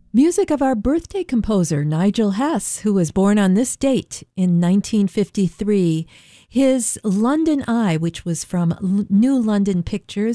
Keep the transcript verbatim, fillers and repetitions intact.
Music of our birthday composer, Nigel Hess, who was born on this date in nineteen fifty-three. His London Eye, which was from L- New London Pictures,